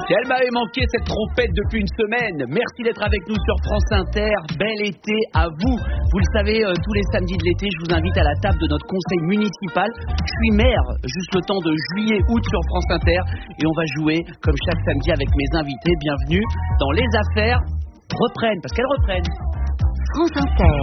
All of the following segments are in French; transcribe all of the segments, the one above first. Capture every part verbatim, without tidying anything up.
Elle m'avait manqué cette trompette depuis une semaine. Merci d'être avec nous sur France Inter. Bel été à vous. Vous le savez, euh, tous les samedis de l'été, je vous invite à la table de notre conseil municipal. Je suis maire, juste le temps de juillet-août sur France Inter. Et on va jouer, comme chaque samedi, avec mes invités. Bienvenue dans Les Affaires reprennent, parce qu'elles reprennent. France Inter.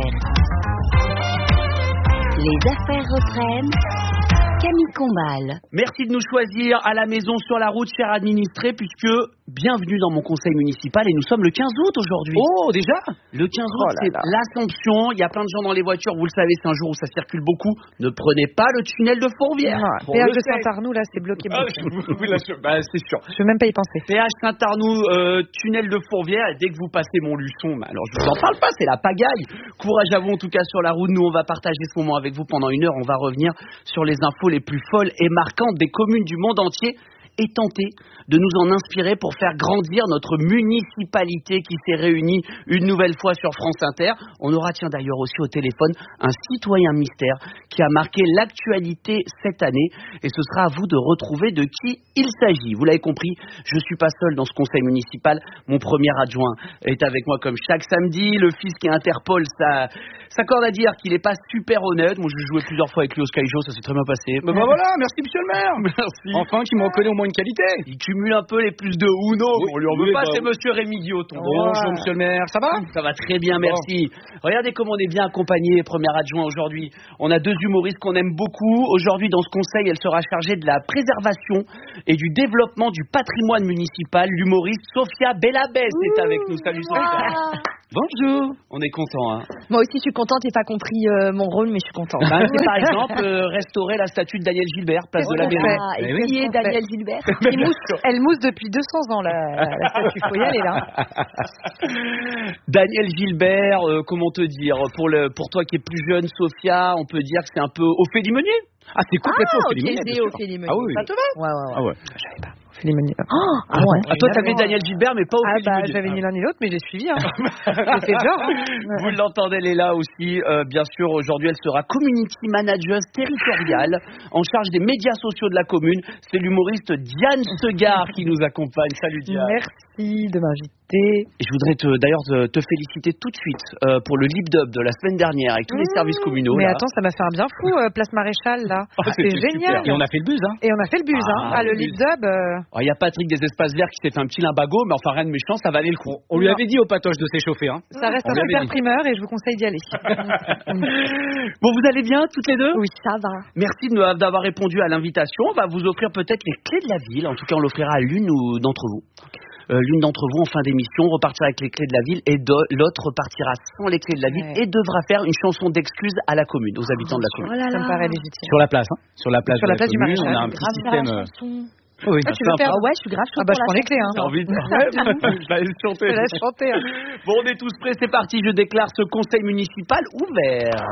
Les Affaires reprennent. Camille Combal. Merci de nous choisir à la maison, sur la route, chers administrés, puisque bienvenue dans mon conseil municipal et nous sommes le quinze août aujourd'hui. Oh, déjà ? Le quinze août, oh là c'est là. l'Assomption. Il y a plein de gens dans les voitures, vous le savez, c'est un jour où ça circule beaucoup. Ne prenez pas le tunnel de Fourvière. Ah, Péage de Saint-Arnoux, là, c'est bloqué. Ah, bloqué. oui, là, je- bah, c'est sûr. Je veux même pas y penser. Péage Saint-Arnoux, euh, tunnel de Fourvière. Et dès que vous passez Montluçon, bah, alors je vous en parle pas, c'est la pagaille. Courage à vous en tout cas sur la route. Nous, on va partager ce moment avec vous pendant une heure. On va revenir sur les infos les plus folles et marquantes des communes du monde entier et tenter de nous en inspirer pour faire grandir notre municipalité qui s'est réunie une nouvelle fois sur France Inter. On aura, tiens d'ailleurs aussi au téléphone, un citoyen mystère qui a marqué l'actualité cette année et ce sera à vous de retrouver de qui il s'agit. Vous l'avez compris, je ne suis pas seul dans ce conseil municipal. Mon premier adjoint est avec moi comme chaque samedi. Le fisc et Interpol, ça s'accorde à dire qu'il n'est pas super honnête. Moi, je jouais plusieurs fois avec lui au Sky Show, ça s'est très bien passé. Bah, bah, voilà, merci monsieur le maire. Merci. Enfin, qui me reconnaît au moins une qualité. Il cumule un peu les plus de Uno. Oui, On lui en veut oui, pas, bah, c'est monsieur Rémi Guilloton. Bonjour monsieur le maire, ça va ? Ça va très bien, merci. Regardez comme on est bien accompagné, premier adjoint aujourd'hui. On a deux humoristes qu'on aime beaucoup. Aujourd'hui, dans ce conseil, elle sera chargée de la préservation et du développement du patrimoine municipal. L'humoriste Sophia Bellabès est avec nous. Salut Sophia. Bonjour. On est content, hein. Moi aussi, je suis contente. J'ai pas compris euh, mon rôle, mais je suis contente. Ben, c'est par exemple euh, restaurer la statue de Daniel Gilbert, place de la Mairie. Ah, et Eh oui. qui est Daniel Gilbert? Elle mousse, elle mousse depuis deux cents ans, la, la statue. Faut y aller, là. Daniel Gilbert, euh, comment te dire, pour, le, pour toi qui es plus jeune, Sophia, on peut dire que c'est un peu Ophélie Meunier. Ah, c'est complètement Ah, Ophélie ok, Meunier, c'est bien sûr. Ophélie Meunier. Ah oui, Ça oui. te va? Ouais, ouais, ouais. Ah ouais. Je savais pas. Ophélie Meunier. Oh, ah ouais. Ah, toi, t'avais Daniel Gilbert, mais pas Ah Ophélie bah, Meunier. j'avais ni l'un ni l'autre, mais j'ai suivi. Hein. J'ai fait genre. Hein. Vous l'entendez, elle est là aussi. Euh, bien sûr, aujourd'hui, elle sera community manager territoriale en charge des médias sociaux de la commune. C'est l'humoriste Diane Segard qui nous accompagne. Salut Diane. Merci de m'inviter. Et je voudrais te, d'ailleurs te, te féliciter tout de suite euh, pour le Lip Dub de la semaine dernière avec tous les services communaux. Mais là. attends, ça m'a fait un bien fou, euh, Place Maréchal, là. Ah, c'est c'était génial. super. Et on a fait le buzz, hein. Et on a fait le buzz, Ah, hein. Ah, le le lip buzz. dub. euh, Alors, il y a Patrick des Espaces Verts qui s'est fait un petit limbago, mais enfin rien de méchant, ça valait le coup. On lui Non. avait dit au patoche de s'échauffer, hein. Ça reste On un l'avait super dit. primeur et je vous conseille d'y aller. Bon, vous allez bien toutes les deux? Oui, ça va. Merci de nous- d'avoir répondu à l'invitation. On va vous offrir peut-être les clés de la ville. En tout cas, on l'offrira à l'une ou- d'entre vous. Euh, l'une d'entre vous en fin d'émission repartira avec les clés de la ville et do- l'autre repartira sans les clés de la ville Ouais. et devra faire une chanson d'excuse à la commune, aux habitants de la Oh commune. là Ça me là. paraît légitime. Sur la place, hein. Sur la place Sur de la place du commune, Maréchal. on a un petit Grave système. la euh, chanson. Oui, Ah, tu veux faire Ah ouais, je suis grave Ah chaude bah, pour je la prends les chanson. clés, hein. T'as envie de... Je vais aller chanter. Je te laisse chanter. hein. Bon, on est tous prêts, c'est parti. Je déclare ce conseil municipal ouvert.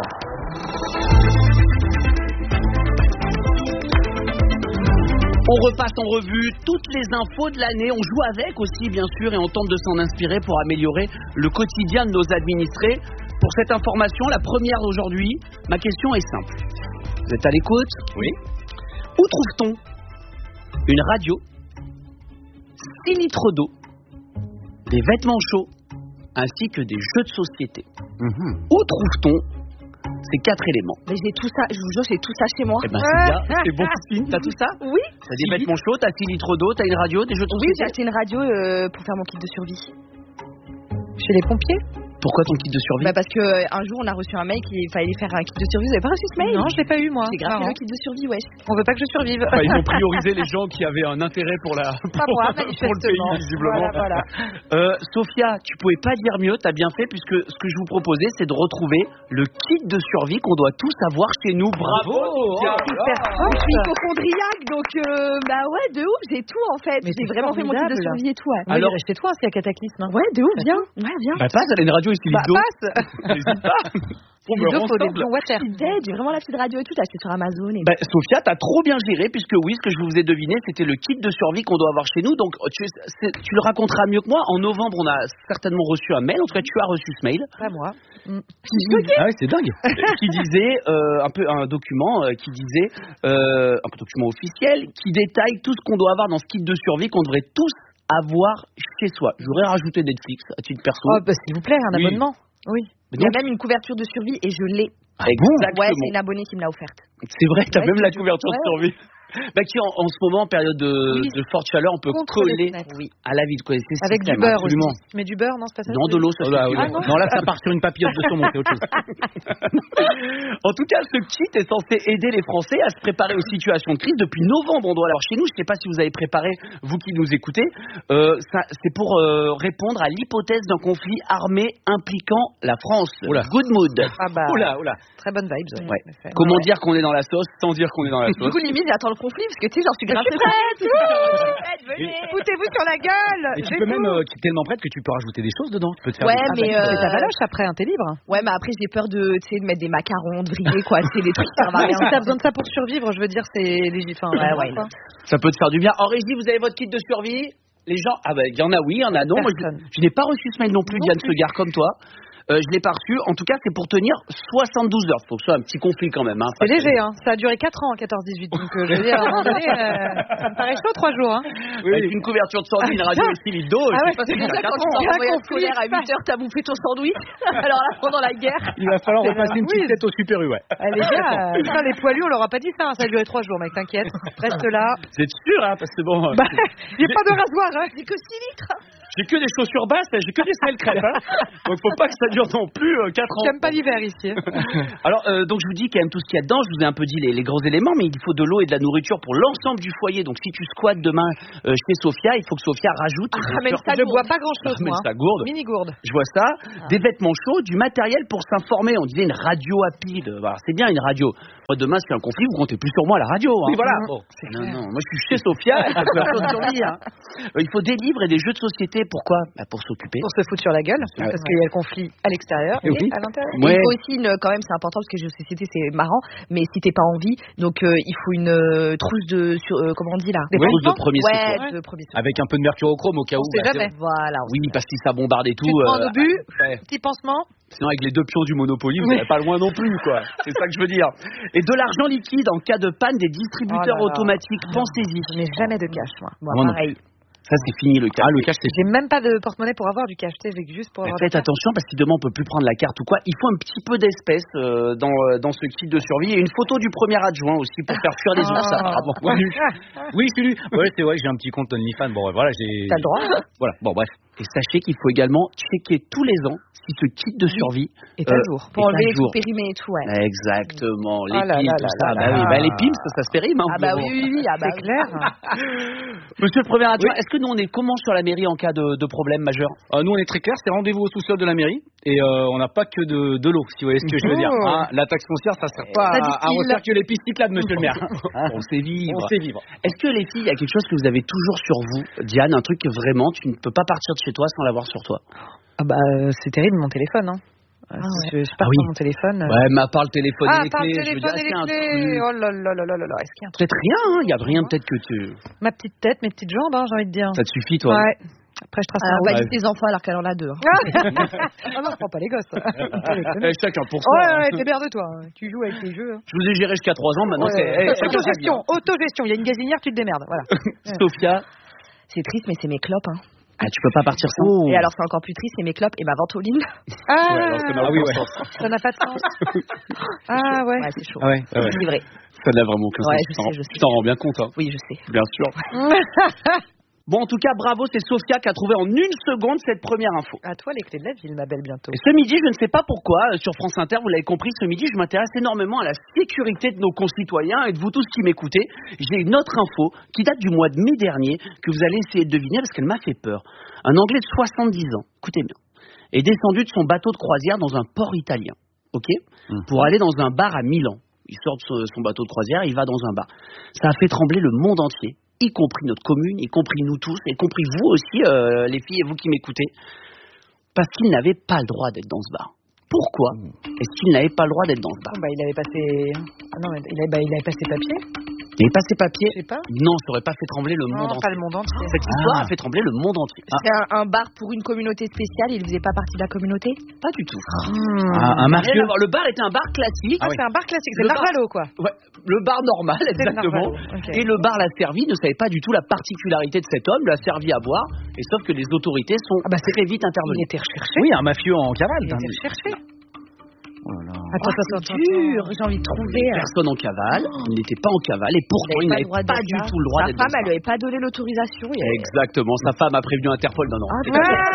On repasse en revue toutes les infos de l'année. On joue avec aussi, bien sûr, et on tente de s'en inspirer pour améliorer le quotidien de nos administrés. Pour cette information, la première d'aujourd'hui, ma question est simple. Vous êtes à l'écoute? Oui. Où trouve-t-on une radio, six litres d'eau, des vêtements chauds, ainsi que des jeux de société? Mhm. Où trouve-t-on ces quatre éléments? Mais j'ai tout ça, je vous jure, j'ai tout ça chez moi. Eh ben c'est bien, c'est bon signe. T'as tout ça? Oui. T'as des vêtements chauds, t'as six litres d'eau, t'as une radio, des jeux de Oui, j'ai société? acheté une radio euh, pour faire mon kit de survie. Chez les pompiers? Pourquoi ton kit de survie? Bah parce que euh, un jour on a reçu un mail qu'il fallait faire un kit de survie. Vous avez pas reçu ce mail? Non, je l'ai pas eu, moi. J'ai grave fait Marrant. le kit de survie, ouais. On veut pas que je survive. Enfin, ils ont priorisé les gens qui avaient un intérêt pour la Pas pour, moi, pour le manifestement. pays, visiblement. Voilà, voilà. Euh, Sophia, tu pouvais pas dire mieux, t'as bien fait, puisque ce que je vous proposais, c'est de retrouver le kit de survie qu'on doit tous avoir chez nous. Bravo, Sophia. Super Je forte. suis hypochondriaque, donc euh, bah ouais, de ouf, j'ai tout en fait. Mais J'ai c'est vraiment fait mon kit de formidable. survie et tout. Ouais, Alors, Alors- reste chez toi s'il y a cataclysme. hein. ouais de ouf, T'as viens. Ouais, viens. Bah passe, elle a une radio ici, Bah, Lido. passe. N'hésite pas. Bon, Les ben, deux, faut des ensemble. bons water. Je suis dead, j'ai vraiment la petite radio et tout, t'as acheté sur Amazon. Et... Bah, Sophia, t'as trop bien géré, puisque oui, ce que je vous ai deviné, c'était le kit de survie qu'on doit avoir chez nous. Donc, tu, c'est- tu le raconteras mieux que moi. En novembre, on a certainement reçu un mail. En tout cas, tu as reçu ce mail Pas moi. Ah ouais, c'est dingue. qui disait euh, un peu un document euh, qui disait euh, un document officiel qui détaille tout ce qu'on doit avoir dans ce kit de survie qu'on devrait tous à voir chez soi. J'aurais rajouté Netflix à titre perso. Oh, bah, s'il vous plaît, un Oui. abonnement. Oui. Il y a même une couverture de survie et je l'ai. Ah Exactement. Ouais, c'est une abonnée qui me l'a offerte. C'est vrai, t'as Ouais, même tu- la couverture de ouais. survie. Bah qui en, en ce moment, en période de, Oui. de forte chaleur, on peut Contre les coller fenêtres. Oui. à la vitre. Quoi. C'est Avec du système, beurre absolument. aussi. Mais du beurre, non, c'est pas ça. Non, de l'eau, ça Oh là, suffit. oh là. Ah, non. non, là, ça part sur une papillote de saumon, c'est autre chose. En tout cas, ce kit est censé aider les Français à se préparer aux situations de crise. Depuis novembre, on doit alors chez nous. Je ne sais pas si vous avez préparé, vous qui nous écoutez. Euh, ça, c'est pour euh, répondre à l'hypothèse d'un conflit armé impliquant la France. Oula. Good mood. Ah bah, Oula, oula. très bonne vibes. Ouais. en effet. Comment Ouais. dire qu'on est dans la sauce sans dire qu'on est dans la Du sauce. coup, limite, j'attends le conflit parce que tu sais, genre, je suis grave suis prête. Je suis prête, venez. Foutez-vous sur la gueule. Et tu j'ai peux tout. même, euh, tu es tellement prête que tu peux rajouter des choses dedans. Tu peux te faire Ouais, des- Ah, mais, bah, tu fais ta euh, valoche après, hein, t'es libre. Ouais, mais après, j'ai peur de, tu sais, de mettre des macarons, de vriller, quoi. Tu sais, des trucs qui servent à Si rien. t'as besoin de ça pour survivre, je veux dire, c'est légitime. Enfin, Ouais, voilà, ouais. quoi. Ça peut te faire du bien. En régie, vous avez votre kit de survie. Les gens, ah ben, il y en a oui, il y en a non. Moi, je, Personne. je n'ai pas reçu ce mail non plus, Non Diane plus. Segar, comme toi. Euh, je l'ai pas reçu. En tout cas, c'est pour tenir soixante-douze heures. Faut que ce soit un petit conflit quand même. Hein, C'est parce que- léger, hein. Ça a duré quatre ans en quatorze dix-huit. Donc, euh, je veux dire, à un moment donné, euh, ça me paraît chaud, trois jours. Hein. Avec une couverture de survie, une radio et litres d'eau. Ah je ouais, sais pas si C'est ça pour ça a quand quatre tu ans. sors en voyage conflit, scolaire à huit heures, t'as bouffé ton sandwich. Alors là, pendant la guerre. Il va falloir repasser une petite Oui. tête au Super U, ouais. Eh, les gars, euh, putain, les poilus, on leur a pas dit ça. Hein. Ça a duré trois jours, mec, t'inquiète. Reste là. Vous êtes sûr, hein, parce que bon, euh, Bah, j'ai pas de rasoir, hein. J'ai que six litres. j'ai que des chaussures basses, j'ai que des semelles crêpes. Hein. Donc faut pas que ça dure non plus euh, quatre ans. J'aime pas l'hiver ici. Alors, euh, donc je vous dis quand même tout ce qu'il y a dedans. Je vous ai un peu dit les, les gros éléments, mais il faut de l'eau et de la nourriture pour l'ensemble du foyer. Donc si tu squattes demain euh, chez Sophia, il faut que Sophia rajoute. Ah, bien ramène sûr, ça Je gourde. bois pas grand chose, ramène moi. sa gourde. Mini gourde. Je vois ça, des vêtements chauds, du matériel pour s'informer. On disait une radio à pile. Alors, c'est bien une radio. Moi, demain, s'il y a un conflit, vous comptez plus sur moi à la radio. Hein. Oui, voilà. Mmh. Bon. Non, non, moi je suis chez Sophia, et ça peut faire chose sur lui, hein. Euh, Il faut des livres et des jeux de société. Pourquoi bah, pour s'occuper. Pour se foutre sur la gueule. Ouais. Parce qu'il y a le conflit à l'extérieur et Oui. à l'intérieur. Et Ouais. il faut aussi une, quand même, c'est important parce que jeux de société c'est marrant, mais si t'es pas en vie, donc euh, il faut une euh, trousse de, sur, euh, comment on dit là, Des Oui. trousses de premier ouais, secours. de premier secours. Avec un peu de mercurochrome au cas On où. sait bah, jamais. Voilà. Oui, parce que ça bombarde et tout. Tu te prends euh, un obus, ouais. petit pansement. Sinon, avec les deux pions du Monopoly, vous Oui. n'allez pas loin non plus, quoi. C'est ça que je veux dire. Et de l'argent liquide en cas de panne des distributeurs Oh là là. automatiques. Pensez-y. Je n'ai jamais de cash, moi. Moi, Moi non. pareil. Ça, c'est fini le cas. Ah, le cash, c'est. J'ai même pas de porte-monnaie pour avoir du cash, tu sais, j'ai juste pour Mais avoir faites du cash. attention parce que si demain on peut plus prendre la carte ou quoi, il faut un petit peu d'espèce euh, dans, euh, dans ce kit de survie et une photo du premier adjoint aussi pour faire fuir les ours. Ça, Ah. ah, bon, ouais. Oui, c'est lui. Ouais, c'est vrai, j'ai un petit compte OnlyFans. Bon, voilà, j'ai. T'as le droit. Voilà, bon, bref. Et sachez qu'il faut également checker tous les ans si ce kit de survie Et à euh, jour. Pour est à enlever les jour. trucs périmés et tout, ouais. Exactement, les Oh là pimes, là tout là ça. là Bah là. oui, bah les pimes, ça, ça se périme. Hein, Ah bah Florent. oui, oui, oui, ah bah C'est oui. clair. Monsieur le premier adjoint, est-ce que nous on est comment sur la mairie en cas de, de problème majeur? Euh, nous, on est très clair, c'est rendez-vous au sous-sol de la mairie. Et euh, on n'a pas que de, de l'eau, si vous voyez ce que je veux dire. Oh. Hein, la taxe foncière, ça ne sert pas Ça à, à distille. refaire que les pistes cyclables, monsieur le maire. On sait vivre. On sait vivre. Est-ce que les filles, il y a quelque chose que vous avez toujours sur vous, Diane, un truc que vraiment tu ne peux pas partir de chez toi sans l'avoir sur toi? Ah bah, euh, c'est terrible mon téléphone, hein. Euh, Ah si je, je pars Ah oui. sans mon téléphone. euh. Ouais, mais à part le téléphone Ah, et les par le clés, je veux téléphone dire, et est-ce les qu'il y a un clés. truc- Oh là là là là là là. Est-ce qu'il y a un truc? Peut-être rien, hein, il y a rien, peut-être que tu... Ma petite tête, mes petites jambes, hein, j'ai envie de dire. ça te suffit, toi. Ouais. Après, je trace Alors, un on va Ouais. dire tes enfants alors qu'elle en a deux. hein. Ah non, je prends pas les gosses. Eh, chacun pour Oh soi. ouais, hein. ouais, démerde-toi. Tu joues avec les jeux. hein. Je vous ai géré jusqu'à trois ans, maintenant Ouais. c'est... eh, chacun sa vie, Autogestion, autogestion. Il y a une gazinière, tu te démerdes. Voilà. hein. Sophia, C'est triste, mais c'est mes clopes. Hein. ah, tu peux pas partir sans... Et alors, c'est encore plus triste, c'est mes clopes et ma ventoline. Ah, Ouais, alors ça n'a Ah oui, aucun ouais. sens. ça n'a pas de sens. Ah ouais. Ouais, c'est chaud. Ah ouais, ah ouais. C'est vrai. Ça n'a vraiment aucun Ouais, sens. je Tu t'en- sais, je sais. Tu t'en rends bien compte, hein. Oui, je sais. Bien sûr. Bon, en tout cas, bravo, c'est Sophia qui a trouvé en une seconde cette première info. À toi les clés de la ville, ma belle, bientôt. Et ce midi, je ne sais pas pourquoi, euh, sur France Inter, vous l'avez compris, ce midi, je m'intéresse énormément à la sécurité de nos concitoyens et de vous tous qui m'écoutez. J'ai une autre info qui date du mois de mai dernier que vous allez essayer de deviner parce qu'elle m'a fait peur. Un Anglais de soixante-dix ans, écoutez bien, est descendu de son bateau de croisière dans un port italien, ok, Mmh. pour aller dans un bar à Milan. Il sort de son- son bateau de croisière, il va dans un bar. Ça a fait trembler le monde entier, y compris notre commune, y compris nous tous, y compris vous aussi, euh, les filles et vous qui m'écoutez, parce qu'il n'avait pas le droit d'être dans ce bar. Pourquoi est-ce qu'il n'avait pas le droit d'être dans ce bar? Bon, bah, il avait passé. Ah non, il avait, bah, il avait passé papier. Et pas ces papiers. Je sais pas. Non, ça aurait pas fait trembler le monde Non, entier. pas le monde entier. Cette histoire Ah. a fait trembler le monde entier. C'est un, un bar pour une communauté spéciale, il faisait pas partie de la communauté? Pas du tout. Un, un Rien mafieux. à voir. Le bar était un bar classique. Ah, c'est un bar classique, c'est Le le bar- Narvalo, quoi. Ouais, le bar normal, C'est le exactement. Narvalo, ok. Et le bar l'a servi, ne savait pas du tout la particularité de cet homme, l'a servi à boire, et sauf que les autorités sont Ah bah, c'est- très vite Il intervenues. était recherché. Oui, un mafieux en cavale. Il hein. était recherché. Oh là là. Attends, Oh, attends, c'est attends. dur, j'ai envie de trouver. Personne en cavale, il n'était pas en cavale, et pourtant il n'avait pas, du tout le droit Sa d'être femme, dans elle lui avait pas donné l'autorisation. il y avait- Exactement, sa femme a prévenu Interpol. Non, non. Ah, c'est bah, pas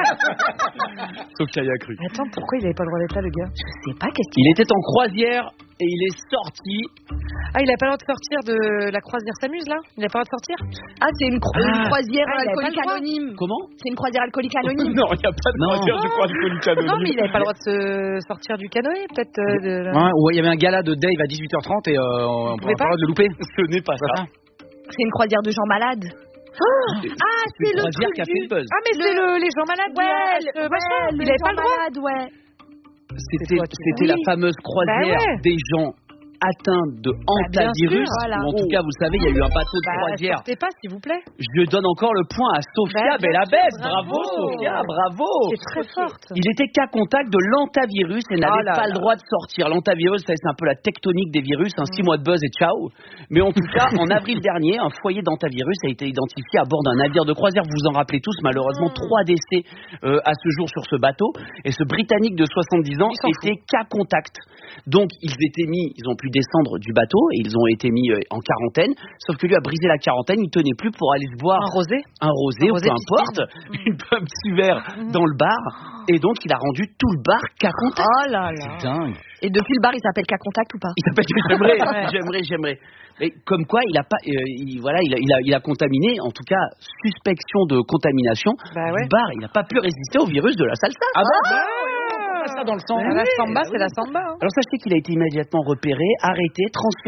ça. Sauf qu'il y a cru. Attends, pourquoi il avait pas le droit d'être là, le gars? je sais pas qu'est-ce qu'il Il était en croisière et il est sorti. Ah, il a pas le droit de sortir de la croisière s'amuse, là? Il a pas le droit de sortir? Ah, c'est une, cro- une Ah. croisière Ah, il avait alcoolique pas le droit. anonyme. Comment C'est une croisière alcoolique anonyme. Non, il n'y a pas de Non. croisière de croisière alcoolique anonyme. Non, mais il avait pas le droit de se sortir du canoë, peut-être. euh, de... Ouais, ouais, il y avait un gala de Dave à dix-huit heures trente et euh, on pouvez pouvait pas le louper. Ce n'est pas ça. C'est une croisière de gens malades. Ah, c'est une le croisière truc qui a fait du... le buzz. Ah, mais c'est le... les gens malades. Ouais, là, le, euh, machin. ouais, Il avait pas le droit. malade, ouais. C'était toi qui- c'était la Oui. fameuse croisière Bah ouais. des gens atteints de bien hantavirus. sûr, voilà. Ou en tout cas, vous savez, il y a eu un bateau de Bah, croisière. sortez pas, s'il vous plaît. Je donne encore le point à Sophia Bah, bien Bellabès. sûr, Bravo, bravo. Sophia, bravo. C'est très forte. Il était cas contact de l'antavirus et n'avait Oh là pas là. le droit de sortir. L'antavirus, ça, c'est un peu la tectonique des virus, un six mois de buzz et ciao. Mais en tout cas, en avril dernier, un foyer d'antavirus a été identifié à bord d'un navire de croisière. Vous vous en rappelez tous, malheureusement, trois décès euh, à ce jour sur ce bateau. Et ce Britannique de soixante-dix ans Il s'en était cas contact. Donc, ils étaient mis, ils ont pu descendre du bateau et ils ont été mis euh, en quarantaine. Sauf que lui a brisé la quarantaine, il tenait plus pour aller se boire Un rosé. un rosé Un ou rosé peu importe, une- un petit verre dans le bar. Et donc, il a rendu tout le bar cas contact. Oh là là. Dingue. Et depuis le bar, il s'appelle Cas Contact ou pas? Il s'appelle j'aimerais, Ouais. j'aimerais, j'aimerais. Mais comme quoi, il a pas, euh, il, voilà, il a, il a, il a contaminé, en tout cas, suspicion de contamination Bah ouais. du bar. Il n'a pas pu résister au virus de la salsa. Ah bon Ah, ça dans le sang. La samba, c'est la samba. hein. Alors sachez qu'il a été immédiatement repéré, arrêté, transféré